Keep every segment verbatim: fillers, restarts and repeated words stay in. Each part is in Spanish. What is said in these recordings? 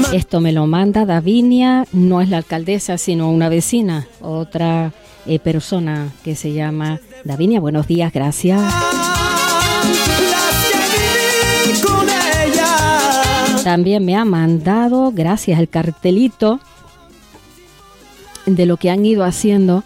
Esto me lo manda Davinia, no es la alcaldesa, sino una vecina, otra eh, persona que se llama Davinia. Buenos días, gracias. También me ha mandado, gracias, el cartelito de lo que han ido haciendo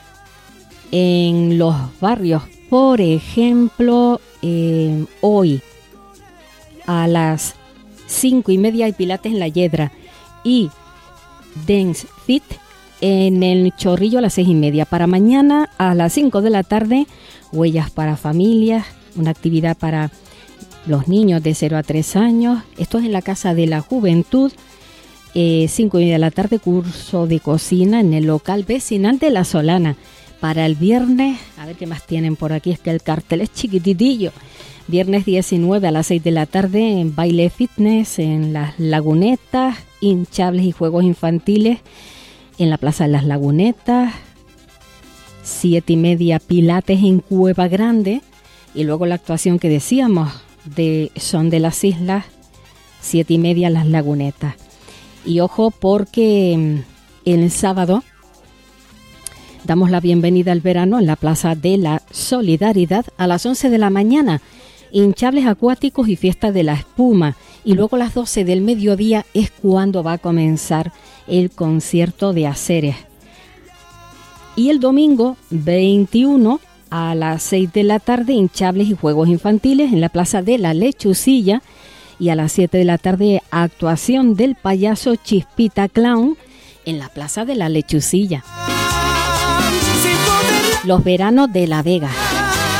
en los barrios. Por ejemplo, eh, hoy a las cinco y media hay pilates en La Yedra y Dance Fit en el Chorrillo a las seis y media. Para mañana a las cinco de la tarde, huellas para familias, una actividad para los niños de cero a tres años. Esto es en la Casa de la Juventud. Eh, cinco y media de la tarde, curso de cocina en el local vecinal de La Solana. Para el viernes, a ver qué más tienen por aquí, es que el cartel es chiquititillo. Viernes diecinueve a las seis de la tarde, en baile fitness en Las Lagunetas, hinchables y juegos infantiles en la Plaza de las Lagunetas. Siete y media, pilates en Cueva Grande. Y luego la actuación que decíamos de Son de las Islas, siete y media, Las Lagunetas. Y ojo, porque el sábado damos la bienvenida al verano en la Plaza de la Solidaridad a las once de la mañana. Hinchables acuáticos y fiesta de la espuma. Y luego a las doce del mediodía es cuando va a comenzar el concierto de Aceres. Y el domingo veintiuno a las seis de la tarde, hinchables y juegos infantiles en la Plaza de la Lechucilla. Y a las siete de la tarde, actuación del payaso Chispita Clown en la Plaza de la Lechucilla. Los veranos de La Vega.